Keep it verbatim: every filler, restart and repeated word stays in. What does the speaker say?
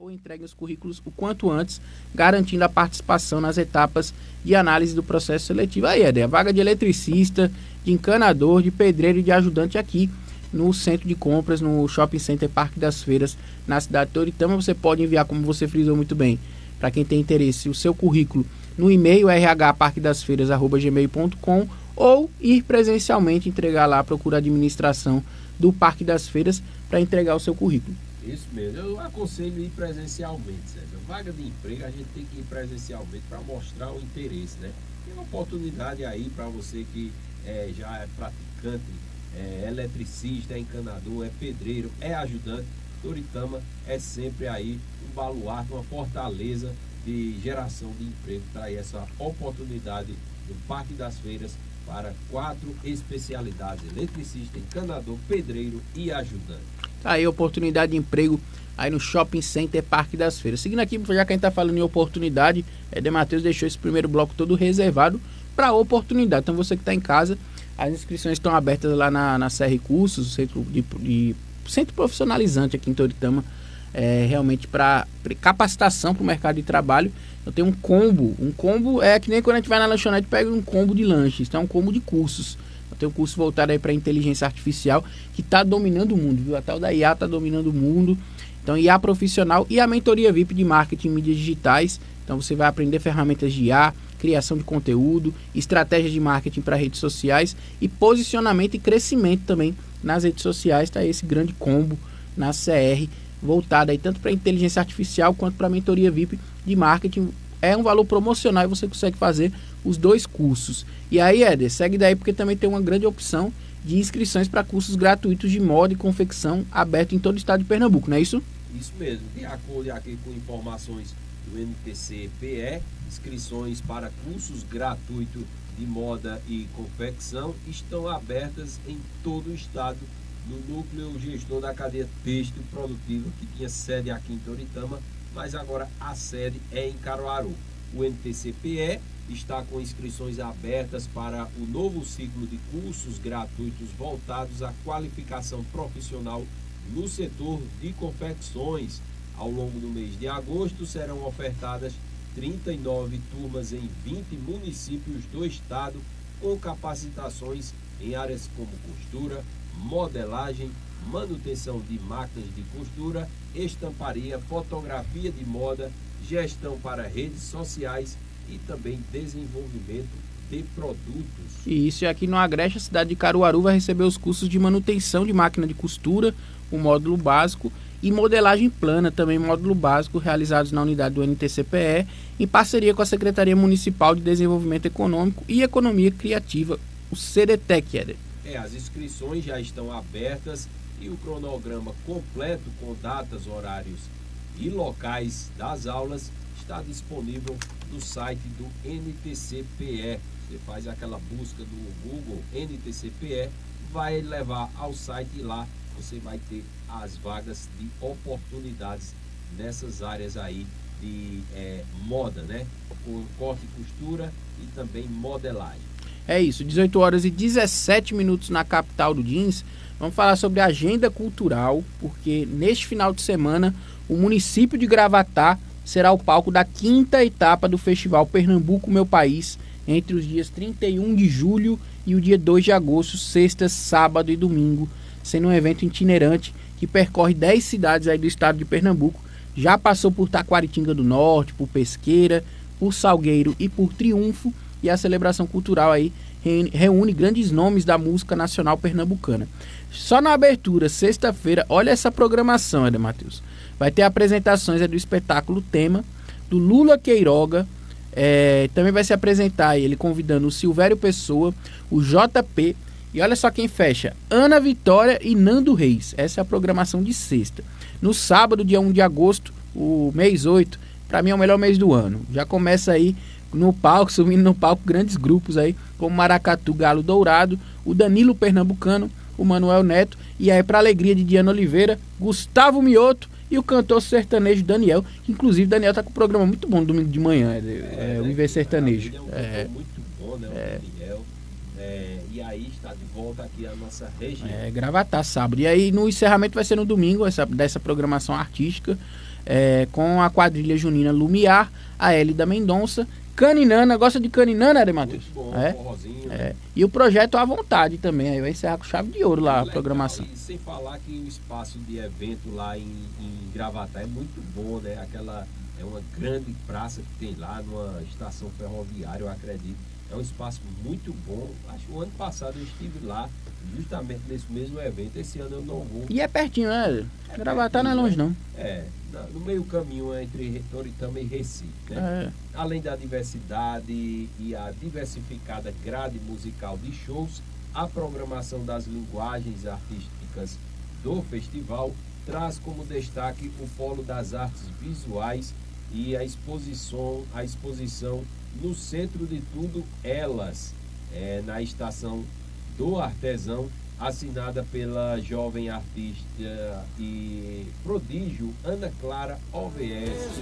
favor, entreguem os currículos o quanto antes, garantindo a participação nas etapas de análise do processo seletivo. Aí, Éder, a vaga de eletricista, de encanador, de pedreiro e de ajudante aqui no centro de compras, no Shopping Center Parque das Feiras, na cidade de Toritama. Você pode enviar, como você frisou muito bem, para quem tem interesse, o seu currículo no e-mail r h parque das feiras arroba gmail ponto com ou ir presencialmente entregar lá, procura a administração do Parque das Feiras para entregar o seu currículo. Isso mesmo, eu aconselho ir presencialmente, César. Vaga de emprego a gente tem que ir presencialmente para mostrar o interesse, né? Tem uma oportunidade aí para você que é, já é praticante, é eletricista, é encanador, é pedreiro, é ajudante. Toritama é sempre aí um baluarte, uma fortaleza de geração de emprego. Tá aí essa oportunidade no Parque das Feiras para quatro especialidades: eletricista, encanador, pedreiro e ajudante. Tá aí, oportunidade de emprego aí no Shopping Center Parque das Feiras. Seguindo aqui, já que a gente tá falando em oportunidade, Éder Matheus deixou esse primeiro bloco todo reservado para oportunidade. Então você que está em casa, as inscrições estão abertas lá na, na C R Cursos, centro, de, de, centro profissionalizante aqui em Toritama, é, realmente para capacitação para o mercado de trabalho. Eu tenho um combo, um combo é que nem quando a gente vai na lanchonete e pega um combo de lanches, então é um combo de cursos. Tem um curso voltado aí para inteligência artificial que está dominando o mundo, viu? A tal da I A está dominando o mundo. Então, I A profissional e a mentoria V I P de marketing e mídias digitais. Então, você vai aprender ferramentas de I A, criação de conteúdo, estratégias de marketing para redes sociais e posicionamento e crescimento também nas redes sociais. Está esse grande combo na C R, voltado aí tanto para inteligência artificial quanto para mentoria V I P de marketing. É um valor promocional e você consegue fazer os dois cursos. E aí, Éder, segue daí porque também tem uma grande opção de inscrições para cursos gratuitos de moda e confecção aberto em todo o estado de Pernambuco, não é isso? Isso mesmo. De acordo aqui com informações do N T C P E, inscrições para cursos gratuitos de moda e confecção estão abertas em todo o estado no núcleo gestor da cadeia têxtil produtiva, que tinha sede aqui em Toritama, mas agora a sede é em Caruaru. O N T C P E está com inscrições abertas para o novo ciclo de cursos gratuitos voltados à qualificação profissional no setor de confecções. Ao longo do mês de agosto serão ofertadas trinta e nove turmas em vinte municípios do estado, com capacitações em áreas como costura, modelagem, manutenção de máquinas de costura, estamparia, fotografia de moda, gestão para redes sociais e também desenvolvimento de produtos. E isso, aqui no Agreste, a cidade de Caruaru vai receber os cursos de manutenção de máquina de costura, o módulo básico, e modelagem plana, também módulo básico, realizados na unidade do N T C P E, em parceria com a Secretaria Municipal de Desenvolvimento Econômico e Economia Criativa, o CDTEC, Éder. É, as inscrições já estão abertas e o cronograma completo com datas, horários e locais das aulas está disponível no site do N T C P E. Você faz aquela busca do Google N T C P E, vai levar ao site e lá você vai ter as vagas de oportunidades nessas áreas aí de é, moda, né? Com corte e costura e também modelagem. É isso, dezoito horas e dezessete minutos na capital do jeans. Vamos falar sobre a agenda cultural, porque neste final de semana o município de Gravatá será o palco da quinta etapa do Festival Pernambuco Meu País, entre os dias trinta e um de julho e o dia dois de agosto, sexta, sábado e domingo, sendo um evento itinerante que percorre dez cidades aí do estado de Pernambuco. Já passou por Taquaritinga do Norte, por Pesqueira, por Salgueiro e por Triunfo, e a celebração cultural aí reúne grandes nomes da música nacional pernambucana. Só na abertura, sexta-feira, olha essa programação, Éder Matheus. Vai ter apresentações é, do espetáculo Tema, do Lula Queiroga, é, também vai se apresentar ele convidando o Silvério Pessoa, o J P, e olha só quem fecha, Ana Vitória e Nando Reis. Essa é a programação de sexta. No sábado, dia um de agosto, o mês oito, para mim é o melhor mês do ano. Já começa aí no palco, subindo no palco grandes grupos aí, como Maracatu Galo Dourado, o Danilo Pernambucano, o Manuel Neto, e aí para alegria de Diana Oliveira, Gustavo Mioto e o cantor sertanejo Daniel, que inclusive Daniel tá com um programa muito bom no domingo de manhã, é, é, é o Viver Sertanejo. É um é, muito bom, né, o é, Daniel. É, e aí Gravataí está de volta aqui à nossa região. É, Gravatá, sábado. E aí no encerramento vai ser no domingo, essa, dessa programação artística, é, com a quadrilha junina Lumiar, a Hélida Mendonça, Caninana. Gosta de Caninana, né, Matheus? Muito bom, é, forrozinho. é. E o projeto À Vontade também, aí vai encerrar com chave de ouro lá Legal. a programação. E sem falar que o espaço de evento lá em, em Gravatá é muito bom, né? Aquela é uma grande praça que tem lá numa estação ferroviária, eu acredito. É um espaço muito bom. Acho que o ano passado eu estive lá, justamente nesse mesmo evento. Esse ano eu não vou. E é pertinho, né? É Gravatá pertinho, não é longe, né? não. É, no meio caminho entre Toritama e Recife, né? É. Além da diversidade e a diversificada grade musical de shows, a programação das linguagens artísticas do festival traz como destaque o polo das artes visuais e a exposição, a exposição no centro de tudo elas, é, na estação do Artesão, assinada pela jovem artista e prodígio Ana Clara O V S.